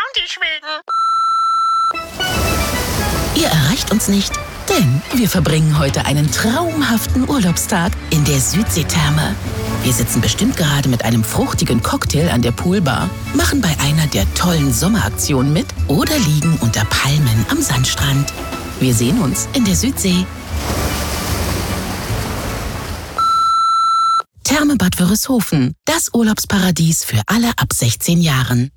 die Schweden. Ihr erreicht uns nicht, denn wir verbringen heute einen traumhaften Urlaubstag in der Südseetherme. Wir sitzen bestimmt gerade mit einem fruchtigen Cocktail an der Poolbar, machen bei einer der tollen Sommeraktionen mit oder liegen unter Palmen am Sandstrand. Wir sehen uns in der Südsee. Therme Bad Wörishofen, das Urlaubsparadies für alle ab 16 Jahren.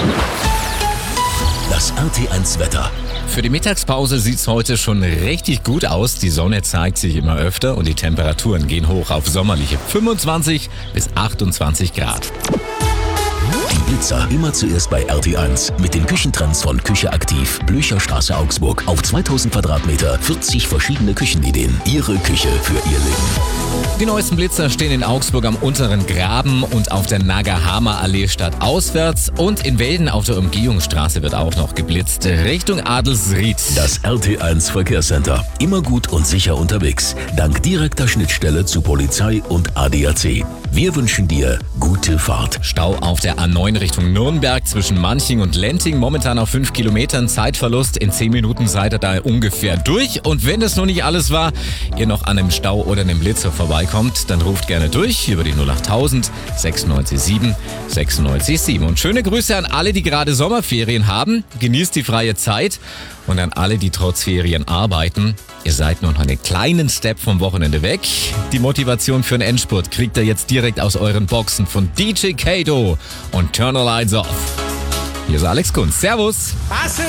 Das RT1 Wetter. Für die Mittagspause sieht's heute schon richtig gut aus. Die Sonne zeigt sich immer öfter und die Temperaturen gehen hoch auf sommerliche 25 bis 28 Grad. Die Blitzer immer zuerst bei RT1 mit den Küchentrends von Küche aktiv, Blücherstraße Augsburg. Auf 2000 Quadratmeter 40 verschiedene Küchenideen. Ihre Küche für Ihr Leben. Die neuesten Blitzer stehen in Augsburg am unteren Graben und auf der Nagahama-Allee stadtauswärts. Und in Welden auf der Umgehungsstraße wird auch noch geblitzt, Richtung Adelsried. Das RT1 Verkehrscenter. Immer gut und sicher unterwegs. Dank direkter Schnittstelle zu Polizei und ADAC. Wir wünschen dir gute Fahrt. Stau auf der A9 Richtung Nürnberg zwischen Manching und Lenting. Momentan auf 5 Kilometern. Zeitverlust. In 10 Minuten seid ihr da ungefähr durch. Und wenn das noch nicht alles war, ihr noch an einem Stau oder einem Blitzer vorbeikommt, dann ruft gerne durch über die 08000 967 967. Und schöne Grüße an alle, die gerade Sommerferien haben. Genießt die freie Zeit. Und an alle, die trotz Ferien arbeiten, ihr seid nur noch einen kleinen Step vom Wochenende weg. Die Motivation für den Endspurt kriegt ihr jetzt direkt aus euren Boxen von DJ Kato und Turn the Lights Off. Hier ist Alex Kunz. Servus!